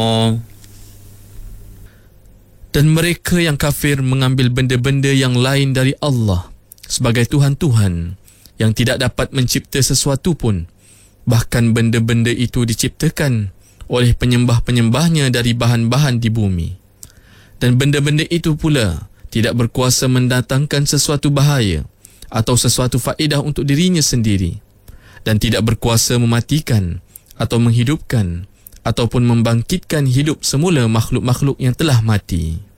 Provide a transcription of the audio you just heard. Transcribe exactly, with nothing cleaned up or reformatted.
Dan mereka yang kafir mengambil benda-benda yang lain dari Allah sebagai Tuhan-Tuhan yang tidak dapat mencipta sesuatu pun. Bahkan benda-benda itu diciptakan oleh penyembah-penyembahnya dari bahan-bahan di bumi. Dan benda-benda itu pula tidak berkuasa mendatangkan sesuatu bahaya atau sesuatu faedah untuk dirinya sendiri, dan tidak berkuasa mematikan atau menghidupkan ataupun membangkitkan hidup semula makhluk-makhluk yang telah mati.